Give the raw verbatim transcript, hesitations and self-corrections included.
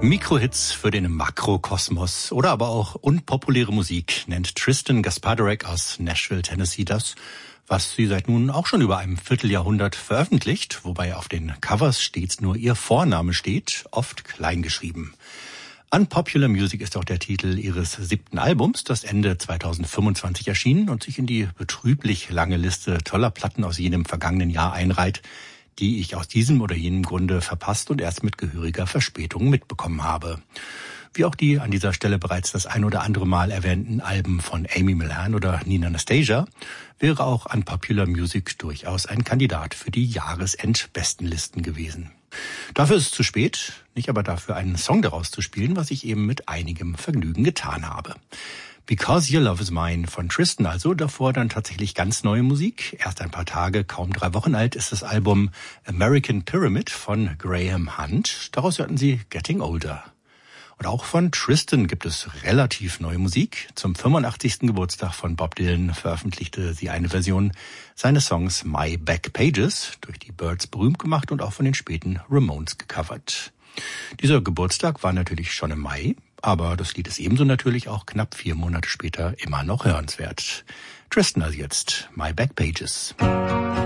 Mikrohits für den Makrokosmos oder aber auch unpopuläre Musik nennt Tristan Gaspadarek aus Nashville, Tennessee das, was sie seit nun auch schon über einem Vierteljahrhundert veröffentlicht, wobei auf den Covers stets nur ihr Vorname steht, oft kleingeschrieben. Unpopular Music ist auch der Titel ihres siebten Albums, das Ende zweitausendfünfundzwanzig erschien und sich in die betrüblich lange Liste toller Platten aus jenem vergangenen Jahr einreiht, die ich aus diesem oder jenem Grunde verpasst und erst mit gehöriger Verspätung mitbekommen habe. Wie auch die an dieser Stelle bereits das ein oder andere Mal erwähnten Alben von Amy Millan oder Nina Anastasia, wäre auch Unpopular Music durchaus ein Kandidat für die Jahresendbestenlisten gewesen. Dafür ist es zu spät, nicht aber dafür einen Song daraus zu spielen, was ich eben mit einigem Vergnügen getan habe. Because Your Love Is Mine von Tristan also, davor dann tatsächlich ganz neue Musik. Erst ein paar Tage, kaum drei Wochen alt, ist das Album American Pyramid von Graham Hunt. Daraus hörten sie Getting Older. Und auch von Tristan gibt es relativ neue Musik. Zum fünfundachtzigsten Geburtstag von Bob Dylan veröffentlichte sie eine Version seines Songs My Back Pages, durch die Byrds berühmt gemacht und auch von den späten Ramones gecovert. Dieser Geburtstag war natürlich schon im Mai, aber das Lied ist ebenso natürlich auch knapp vier Monate später immer noch hörenswert. Tristan also jetzt, My Back Pages.